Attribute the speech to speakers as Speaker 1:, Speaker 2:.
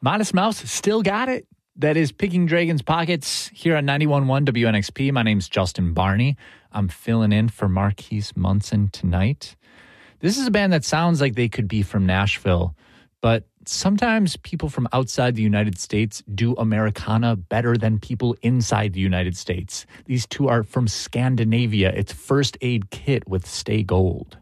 Speaker 1: Modest Mouse still got it. That is Picking Dragon's Pockets here on 91.1 WNXP. My name's Justin Barney. I'm filling in for Marquise Munson tonight. This is a band that sounds like they could be from Nashville, but sometimes people from outside the United States do Americana better than people inside the United States. These two are from Scandinavia. It's First Aid Kit with Stay Gold.